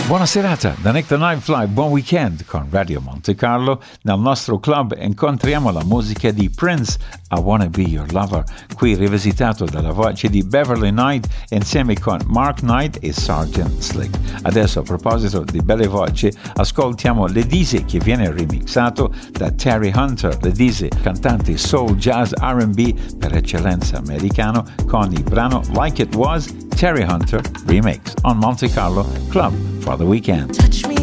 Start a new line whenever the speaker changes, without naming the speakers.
Buona serata da Nick the Nightfly, buon weekend con Radio Monte Carlo. Nel nostro club incontriamo la musica di Prince, I Wanna Be Your Lover, qui rivisitato dalla voce di Beverly Knight insieme con Mark Knight e Sgt. Slick. Adesso, a proposito di belle voci, ascoltiamo Ledisi che viene remixato da Terry Hunter. Ledisi, cantante soul, jazz, R&B per eccellenza americano, con il brano Like It Was, Terry Hunter remix on Monte Carlo Club for the weekend.
Touch me